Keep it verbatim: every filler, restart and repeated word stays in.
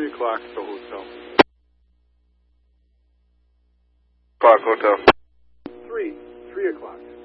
three o'clock at the hotel. O'clock hotel. Three. Three o'clock.